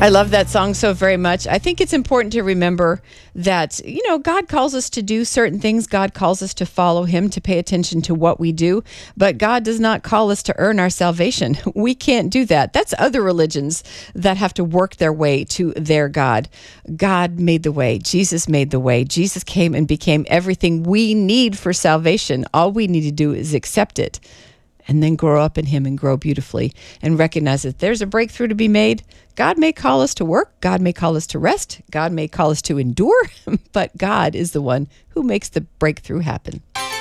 I love that song so very much. I think it's important to remember that, God calls us to do certain things. God calls us to follow him, to pay attention to what we do. But God does not call us to earn our salvation. We can't do that. That's other religions that have to work their way to their God. God made the way. Jesus made the way. Jesus came and became everything we need for salvation. All we need to do is accept it, and then grow up in him and grow beautifully and recognize that there's a breakthrough to be made. God may call us to work. God may call us to rest. God may call us to endure, but God is the one who makes the breakthrough happen.